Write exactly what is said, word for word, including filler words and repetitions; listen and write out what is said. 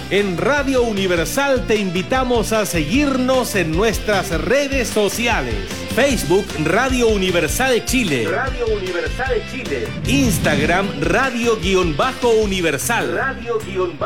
En Radio Universal te invitamos a seguirnos en nuestras redes sociales. Facebook Radio Universal Chile. Radio Universal Chile. Instagram Radio-Universal. Radio